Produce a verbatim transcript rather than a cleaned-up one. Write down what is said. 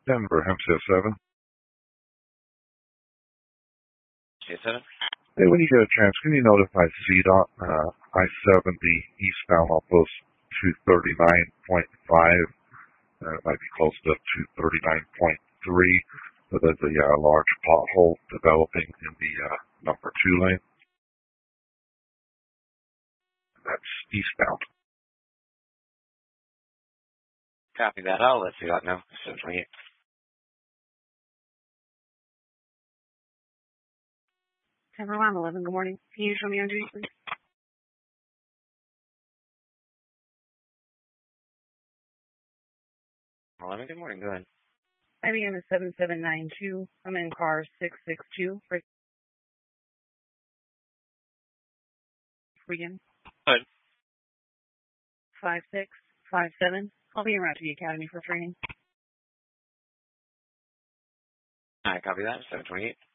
Denver, M C S seven. C S seven? Hey, when you get a chance, can you notify C DOT, uh, I seventy eastbound outpost two thirty-nine point five? Uh, it might be close to two thirty-nine point three, but there's a uh, large pothole developing in the uh, number two lane. That's eastbound. Copy that. I'll let C DOT know. seven twenty-eight. Denver one eleven, good morning. Can you show me on duty, please? eleven, good morning. Go ahead. I B M is seven seven nine two. I'm in car six six two. For begin. Good. five six five seven. I'll be around to the academy for training. All right, copy that. seven twenty-eight.